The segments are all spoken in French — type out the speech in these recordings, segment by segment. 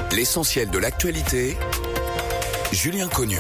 L'essentiel de l'actualité, Julien Cognon.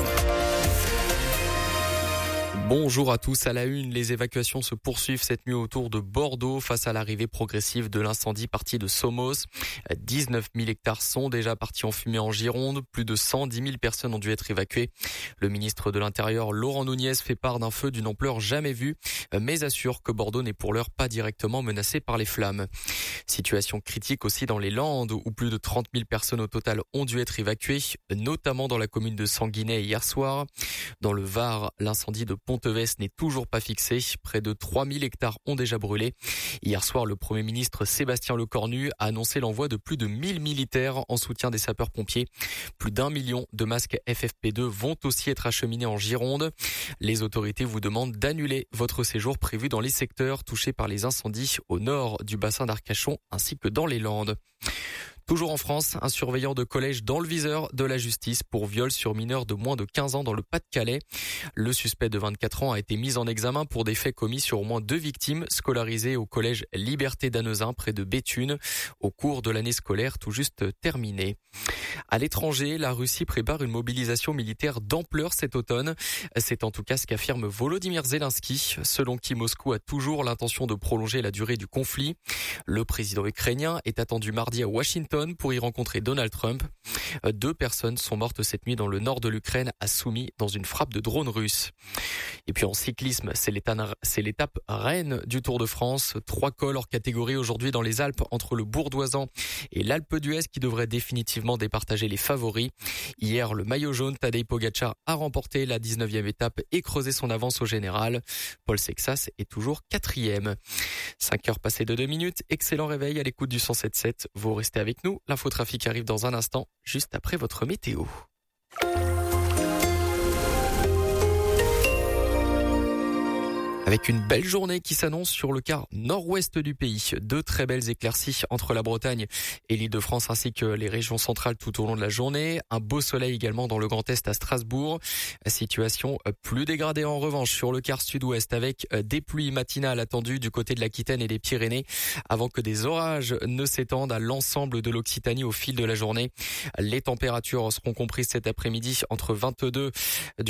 Bonjour à tous. À la une, les évacuations se poursuivent cette nuit autour de Bordeaux face à l'arrivée progressive de l'incendie parti de Somos. 19 000 hectares sont déjà partis en fumée en Gironde. Plus de 110 000 personnes ont dû être évacuées. Le ministre de l'Intérieur, Laurent Nunez, fait part d'un feu d'une ampleur jamais vue, mais assure que Bordeaux n'est pour l'heure pas directement menacé par les flammes. Situation critique aussi dans les Landes, où plus de 30 000 personnes au total ont dû être évacuées, notamment dans la commune de Sanguinet hier soir. Dans le Var, l'incendie de Ponteves n'est toujours pas fixé. Près de 3 000 hectares ont déjà brûlé. Hier soir, le Premier ministre Sébastien Lecornu a annoncé l'envoi de plus de 1000 militaires en soutien des sapeurs-pompiers. Plus d'1 million de masques FFP2 vont aussi être acheminés en Gironde. Les autorités vous demandent d'annuler votre séjour prévu dans les secteurs touchés par les incendies au nord du bassin d'Arcachon ainsi que dans les Landes. Toujours en France, un surveillant de collège dans le viseur de la justice pour viol sur mineur de moins de 15 ans dans le Pas-de-Calais. Le suspect de 24 ans a été mis en examen pour des faits commis sur au moins 2 victimes scolarisées au collège Liberté d'Annezin près de Béthune au cours de l'année scolaire tout juste terminée. À l'étranger, la Russie prépare une mobilisation militaire d'ampleur cet automne. C'est en tout cas ce qu'affirme Volodymyr Zelensky, selon qui Moscou a toujours l'intention de prolonger la durée du conflit. Le président ukrainien est attendu mardi à Washington pour y rencontrer Donald Trump. 2 personnes sont mortes cette nuit dans le nord de l'Ukraine à Soumy dans une frappe de drone russe. Et puis en cyclisme, c'est l'étape reine du Tour de France. 3 cols hors catégorie aujourd'hui dans les Alpes entre le Bourdoisan et l'Alpe d'Huez qui devraient définitivement départager les favoris. Hier, le maillot jaune Tadej Pogačar a remporté la 19e étape et creusé son avance au général. Paul Sexas est toujours 4e. 5 heures passées de 2 minutes. Excellent réveil à l'écoute du 107.7. Vous restez avec nous. L'infotrafic arrive dans un instant, juste après votre météo. Avec une belle journée qui s'annonce sur le quart nord-ouest du pays. 2 très belles éclaircies entre la Bretagne et l'Île-de-France ainsi que les régions centrales tout au long de la journée. Un beau soleil également dans le Grand Est à Strasbourg. Situation plus dégradée en revanche sur le quart sud-ouest avec des pluies matinales attendues du côté de l'Aquitaine et des Pyrénées avant que des orages ne s'étendent à l'ensemble de l'Occitanie au fil de la journée. Les températures seront comprises cet après-midi entre 22